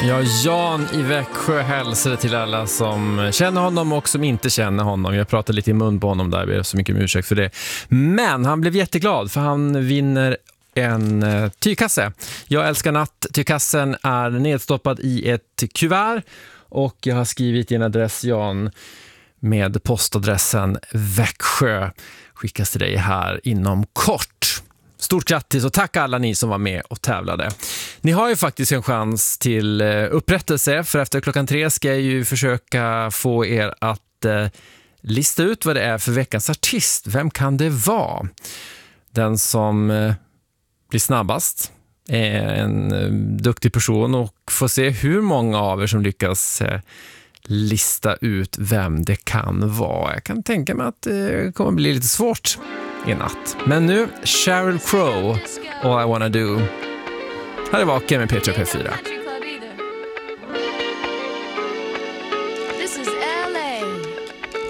Ja, Jan i Växjö hälsade till alla som känner honom och som inte känner honom. Jag pratade lite i mun på honom där, jag ber så mycket om ursäkt för det. Men han blev jätteglad för han vinner en tygkasse. Jag älskar natt. Tygkassen är nedstoppad i ett kuvert och jag har skrivit en adress, Jan, med postadressen Växjö. Skickas till dig här inom kort. Stort grattis och tack alla ni som var med och tävlade. Ni har ju faktiskt en chans till upprättelse, för efter 3:00 ska jag ju försöka få er att lista ut vad det är för veckans artist. Vem kan det vara? Den som blir snabbast är en duktig person och får se hur många av er som lyckas lista ut vem det kan vara. Jag kan tänka mig att det kommer bli lite svårt i natt. Men nu, Sheryl Crow, All I Wanna Do. Här är Vaken med Petra P4. This is LA.